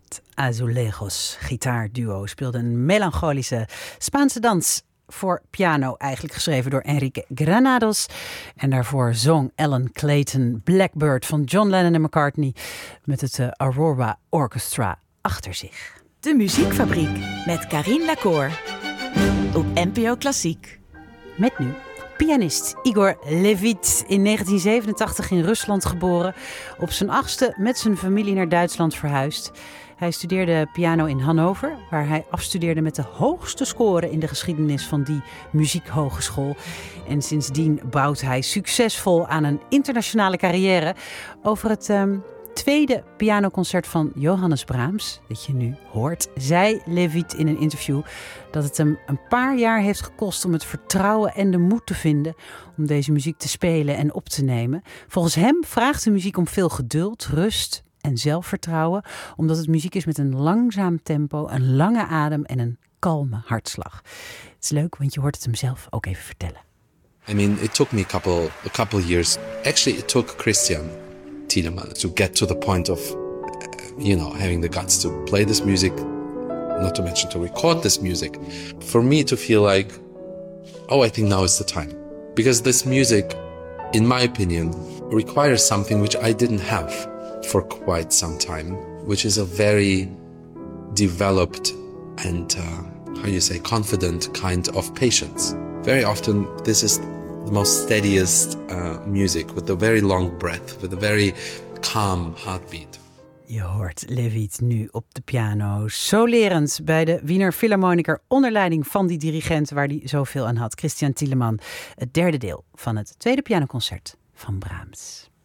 Azulejos gitaarduo speelde een melancholische Spaanse dans voor piano, eigenlijk geschreven door Enrique Granados. En daarvoor zong Alan Clayton Blackbird van John Lennon en McCartney met het Aurora Orchestra achter zich. De Muziekfabriek met Karine Lacour op NPO Klassiek. Met nu pianist Igor Levit, in 1987 in Rusland geboren. Op zijn 8e met zijn familie naar Duitsland verhuisd. Hij studeerde piano in Hannover, waar hij afstudeerde met de hoogste score in de geschiedenis van die muziekhogeschool. En sindsdien bouwt hij succesvol aan een internationale carrière. Over het tweede pianoconcert van Johannes Brahms, dat je nu hoort, zei Levit in een interview dat het hem een paar jaar heeft gekost om het vertrouwen en de moed te vinden om deze muziek te spelen en op te nemen. Volgens hem vraagt de muziek om veel geduld, rust en zelfvertrouwen, omdat het muziek is met een langzaam tempo, een lange adem en een kalme hartslag. Het is leuk, want je hoort het hem zelf ook even vertellen. I mean, it took me a couple years. Actually, it took Christian Tiedemann to get to the point of, having the guts to play this music, not to mention to record this music. For me to feel like, I think now is the time. Because this music, in my opinion, requires something which I didn't have for quite some time, which is a very developed and, confident kind of patience. Very often, this is the most steadiest music, with a very long breath, with a very calm heartbeat. Je hoort Levit nu op de piano, solerend bij de Wiener Philharmoniker onder leiding van die dirigent waar hij zoveel aan had, Christian Tiedemann. Het derde deel van het tweede pianoconcert van Brahms.